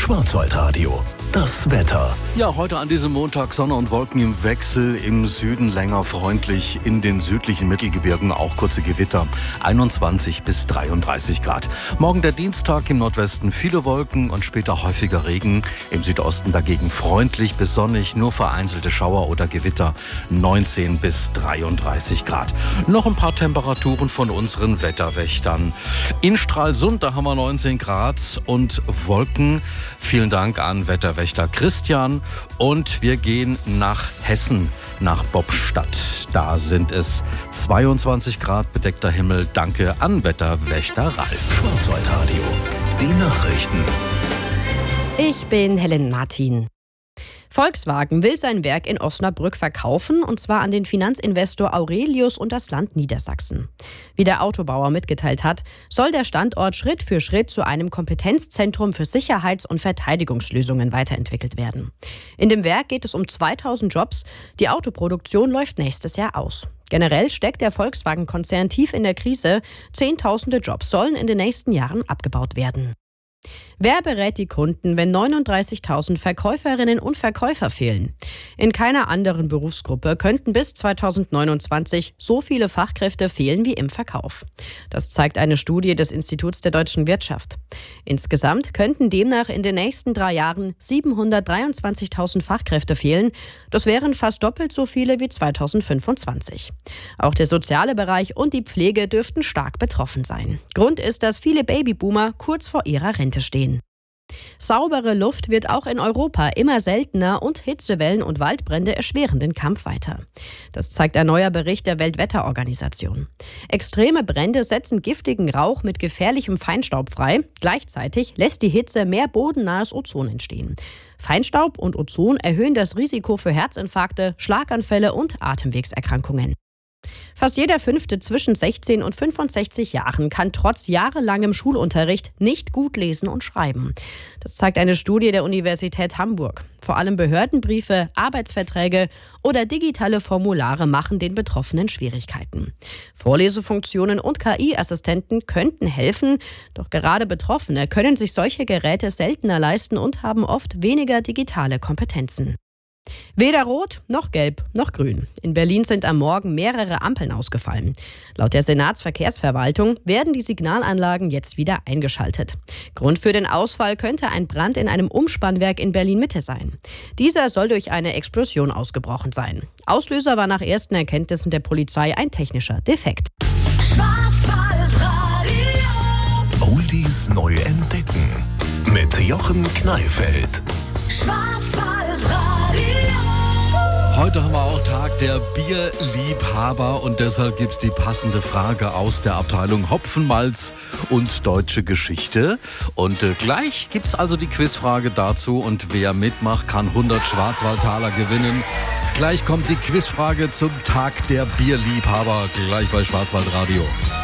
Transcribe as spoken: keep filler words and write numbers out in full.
Schwarzwaldradio. Das Wetter. Ja, heute an diesem Montag Sonne und Wolken im Wechsel, im Süden länger freundlich, in den südlichen Mittelgebirgen auch kurze Gewitter, einundzwanzig bis dreiunddreißig Grad. Morgen der Dienstag, im Nordwesten viele Wolken und später häufiger Regen, im Südosten dagegen freundlich bis sonnig, nur vereinzelte Schauer oder Gewitter, neunzehn bis dreiunddreißig Grad. Noch ein paar Temperaturen von unseren Wetterwächtern. In Stralsund, da haben wir neunzehn Grad und Wolken. Vielen Dank an Wetterwächter Christian. Und wir gehen nach Hessen, nach Bobstadt. Da sind es zweiundzwanzig Grad, bedeckter Himmel. Danke an Wetterwächter Ralf. Schwarzwaldradio. Die Nachrichten. Ich bin Helen Martin. Volkswagen will sein Werk in Osnabrück verkaufen, und zwar an den Finanzinvestor Aurelius und das Land Niedersachsen. Wie der Autobauer mitgeteilt hat, soll der Standort Schritt für Schritt zu einem Kompetenzzentrum für Sicherheits- und Verteidigungslösungen weiterentwickelt werden. In dem Werk geht es um zweitausend Jobs. Die Autoproduktion läuft nächstes Jahr aus. Generell steckt der Volkswagen-Konzern tief in der Krise. Zehntausende Jobs sollen in den nächsten Jahren abgebaut werden. Wer berät die Kunden, wenn neununddreißigtausend Verkäuferinnen und Verkäufer fehlen? In keiner anderen Berufsgruppe könnten bis zweitausendneunundzwanzig so viele Fachkräfte fehlen wie im Verkauf. Das zeigt eine Studie des Instituts der deutschen Wirtschaft. Insgesamt könnten demnach in den nächsten drei Jahren siebenhundertdreiundzwanzigtausend Fachkräfte fehlen. Das wären fast doppelt so viele wie zweitausendfünfundzwanzig. Auch der soziale Bereich und die Pflege dürften stark betroffen sein. Grund ist, dass viele Babyboomer kurz vor ihrer Rente stehen. Saubere Luft wird auch in Europa immer seltener und Hitzewellen und Waldbrände erschweren den Kampf weiter. Das zeigt ein neuer Bericht der Weltwetterorganisation. Extreme Brände setzen giftigen Rauch mit gefährlichem Feinstaub frei. Gleichzeitig lässt die Hitze mehr bodennahes Ozon entstehen. Feinstaub und Ozon erhöhen das Risiko für Herzinfarkte, Schlaganfälle und Atemwegserkrankungen. Fast jeder Fünfte zwischen sechzehn und fünfundsechzig Jahren kann trotz jahrelangem Schulunterricht nicht gut lesen und schreiben. Das zeigt eine Studie der Universität Hamburg. Vor allem Behördenbriefe, Arbeitsverträge oder digitale Formulare machen den Betroffenen Schwierigkeiten. Vorlesefunktionen und K I-Assistenten könnten helfen, doch gerade Betroffene können sich solche Geräte seltener leisten und haben oft weniger digitale Kompetenzen. Weder rot, noch gelb, noch grün. In Berlin sind am Morgen mehrere Ampeln ausgefallen. Laut der Senatsverkehrsverwaltung werden die Signalanlagen jetzt wieder eingeschaltet. Grund für den Ausfall könnte ein Brand in einem Umspannwerk in Berlin-Mitte sein. Dieser soll durch eine Explosion ausgebrochen sein. Auslöser war nach ersten Erkenntnissen der Polizei ein technischer Defekt. Schwarzwaldradio. Oldies neu entdecken. Mit Jochen Kneifeld. Heute haben wir auch Tag der Bierliebhaber und deshalb gibt's die passende Frage aus der Abteilung Hopfen, Malz und deutsche Geschichte. Und äh, gleich gibt's also die Quizfrage dazu und wer mitmacht, kann hundert Schwarzwaldtaler gewinnen. Gleich kommt die Quizfrage zum Tag der Bierliebhaber, gleich bei Schwarzwaldradio.